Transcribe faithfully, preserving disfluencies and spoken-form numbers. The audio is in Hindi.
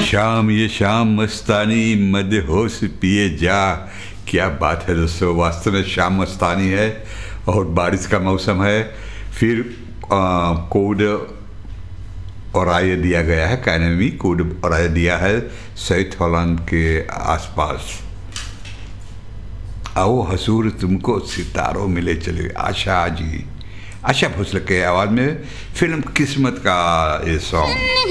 शाम ये शाम मस्तानी मदहोश पिए जा। क्या बात है दोस्तों, वास्तव में शाम मस्तानी है और बारिश का मौसम है। फिर आ, कोड और आय दिया गया है, कैनमी कोड और आय दिया है साउथ हॉलैंड के आसपास। आओ हसूर तुमको सितारों मिले चले, आशा जी, आशा भोसले के आवाज़ में फिल्म किस्मत का ये सॉन्ग।